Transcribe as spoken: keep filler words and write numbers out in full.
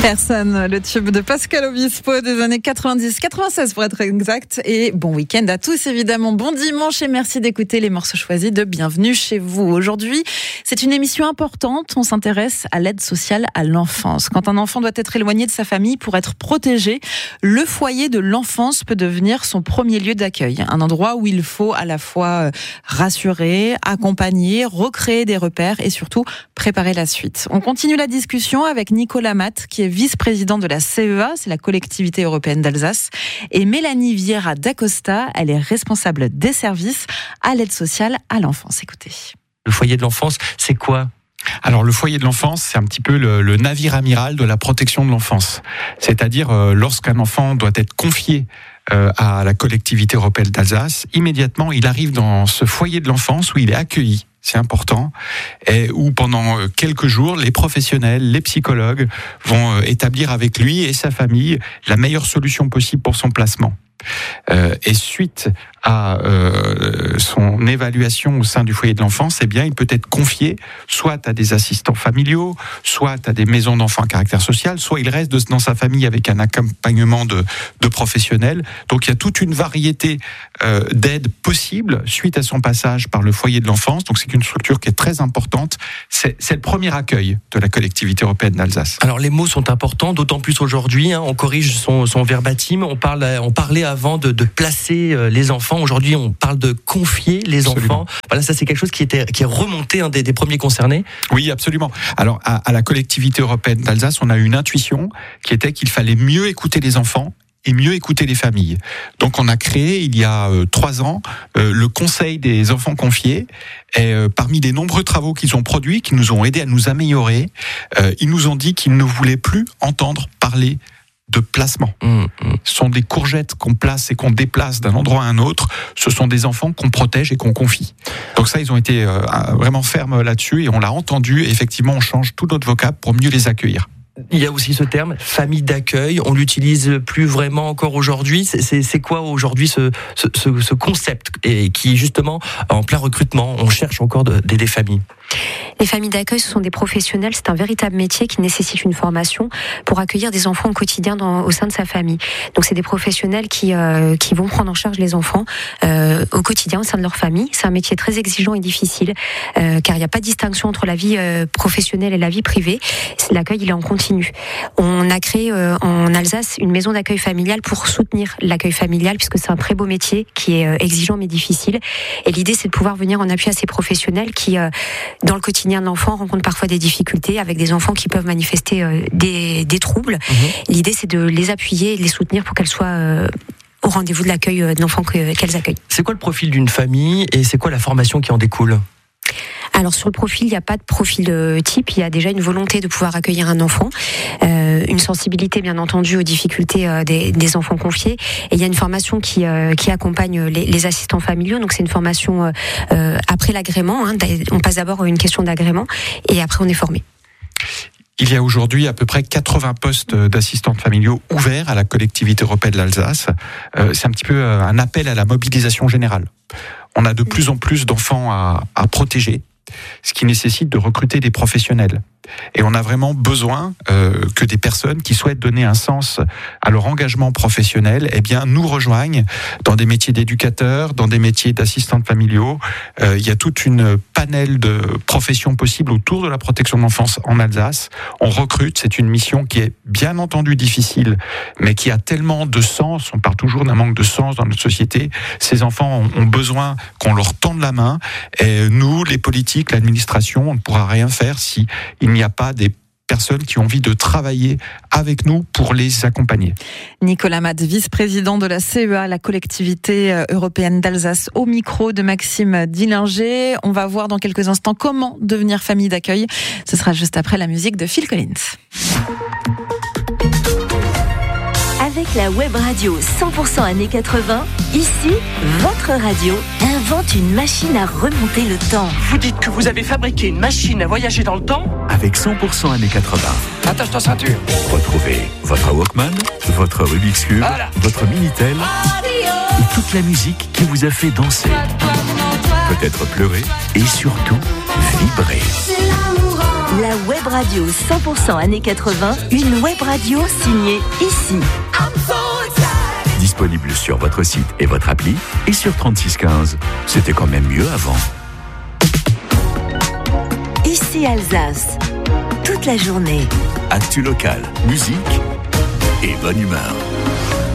Personne, le tube de Pascal Obispo des années quatre-vingt-dix quatre-vingt-seize pour être exact. Et bon week-end à tous évidemment, bon dimanche et merci d'écouter les morceaux choisis de Bienvenue chez vous. Aujourd'hui, c'est une émission importante, on s'intéresse à l'aide sociale à l'enfance. Quand un enfant doit être éloigné de sa famille pour être protégé, le foyer de l'enfance peut devenir son premier lieu d'accueil. Un endroit où il faut à la fois rassurer, accompagner, recréer des repères et surtout préparer la suite. On continue la discussion avec Nicolas Matt qui est vice-président de la C E A, c'est la collectivité européenne d'Alsace, et Mélanie Vieira d'Acosta, elle est responsable des services à l'aide sociale à l'enfance. Écoutez. Le foyer de l'enfance, c'est quoi ? Alors le foyer de l'enfance, c'est un petit peu le, le navire amiral de la protection de l'enfance. C'est-à-dire euh, lorsqu'un enfant doit être confié euh, à la collectivité européenne d'Alsace, immédiatement il arrive dans ce foyer de l'enfance où il est accueilli. C'est important, et où pendant quelques jours, les professionnels, les psychologues vont établir avec lui et sa famille la meilleure solution possible pour son placement. Euh, et suite à euh, son évaluation au sein du foyer de l'enfance, eh bien, il peut être confié soit à des assistants familiaux, soit à des maisons d'enfants à caractère social, soit il reste dans sa famille avec un accompagnement de, de professionnels. Donc, il y a toute une variété euh, d'aides possibles suite à son passage par le foyer de l'enfance. Donc, c'est une structure qui est très importante. C'est, c'est le premier accueil de la collectivité européenne d'Alsace. Alors, les mots sont importants, d'autant plus aujourd'hui. Hein, on corrige son, son verbatim. On parle, on parlait avant de, de placer les enfants. Aujourd'hui, on parle de confier les absolument. enfants. Voilà, ça c'est quelque chose qui était qui est remonté hein, des, des premiers concernés. Oui, absolument. Alors, à, à la collectivité européenne d'Alsace, on a eu une intuition qui était qu'il fallait mieux écouter les enfants et mieux écouter les familles. Donc, on a créé il y a euh, trois ans euh, le Conseil des enfants confiés. Et euh, parmi les nombreux travaux qu'ils ont produits, qui nous ont aidés à nous améliorer, euh, ils nous ont dit qu'ils ne voulaient plus entendre parler de placement. Mmh, mmh. Ce sont des courgettes qu'on place et qu'on déplace d'un endroit à un autre. Ce sont des enfants qu'on protège et qu'on confie. Donc ça, ils ont été euh, vraiment fermes là-dessus et on l'a entendu. Et effectivement, on change tout notre vocable pour mieux les accueillir. Il y a aussi ce terme, famille d'accueil. On l'utilise plus vraiment encore aujourd'hui. C'est, c'est, c'est quoi aujourd'hui ce, ce, ce concept et qui est justement en plein recrutement. On cherche encore de, des, des familles. Les familles d'accueil, ce sont des professionnels. C'est un véritable métier qui nécessite une formation pour accueillir des enfants au quotidien dans, au sein de sa famille. Donc, c'est des professionnels qui euh, qui vont prendre en charge les enfants euh, au quotidien au sein de leur famille. C'est un métier très exigeant et difficile euh, car il n'y a pas de distinction entre la vie euh, professionnelle et la vie privée. L'accueil, il est en continu. On a créé euh, en Alsace une maison d'accueil familial pour soutenir l'accueil familial puisque c'est un très beau métier qui est euh, exigeant mais difficile. Et l'idée, c'est de pouvoir venir en appui à ces professionnels qui euh, dans le quotidien de l'enfant, rencontre parfois des difficultés avec des enfants qui peuvent manifester euh, des, des troubles. Mmh. L'idée, c'est de les appuyer et de les soutenir pour qu'elles soient euh, au rendez-vous de l'accueil de l'enfant que, qu'elles accueillent. C'est quoi le profil d'une famille et c'est quoi la formation qui en découle ? Alors sur le profil, il n'y a pas de profil type, il y a déjà une volonté de pouvoir accueillir un enfant, euh, une sensibilité bien entendu aux difficultés euh, des, des enfants confiés, et il y a une formation qui, euh, qui accompagne les, les assistants familiaux, donc c'est une formation euh, après l'agrément, hein, on passe d'abord une question d'agrément, et après on est formé. Il y a aujourd'hui à peu près quatre-vingts postes d'assistants familiaux ouverts à la collectivité européenne de l'Alsace. Euh, c'est un petit peu un appel à la mobilisation générale. On a de plus en plus d'enfants à, à protéger, ce qui nécessite de recruter des professionnels. Et on a vraiment besoin euh, que des personnes qui souhaitent donner un sens à leur engagement professionnel, eh bien, nous rejoignent dans des métiers d'éducateurs, dans des métiers d'assistants familiaux. Euh, il y a toute une panel de professions possibles autour de la protection de l'enfance en Alsace. On recrute, c'est une mission qui est bien entendu difficile, mais qui a tellement de sens. On parle toujours d'un manque de sens dans notre société. Ces enfants ont, ont besoin qu'on leur tende la main. Et nous, les politiques, l'administration, on ne pourra rien faire si il n'y a pas des personnes qui ont envie de travailler avec nous pour les accompagner. Nicolas Matt, vice-président de la C E A, la collectivité européenne d'Alsace, au micro de Maxime Dillinger. On va voir dans quelques instants comment devenir famille d'accueil. Ce sera juste après la musique de Phil Collins. Avec la web radio cent pour cent années quatre-vingts, ici, votre radio invente une machine à remonter le temps. Vous dites que vous avez fabriqué une machine à voyager dans le temps ? Avec cent pour cent années quatre-vingts. Attache ta ceinture. Retrouvez votre Walkman, votre Rubik's Cube, voilà. Votre Minitel et toute la musique qui vous a fait danser, peut-être pleurer et surtout vibrer. La web radio cent pour cent années quatre-vingts, une web radio signée ici. Disponible sur votre site et votre appli et sur trente-six quinze. C'était quand même mieux avant. Ici Alsace, toute la journée. Actu local, musique et bonne humeur.